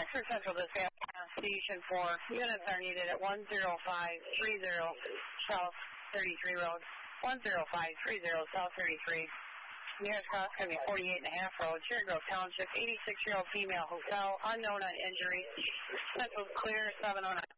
Oxford Central Dispatch, Station 4. Units are needed at 10530 South 33 Road. 10530 South 33. Nearest cross going to be 48.5 Road, Cherry Grove Township. 86-year-old female hotel, unknown on injury. Central clear, 709.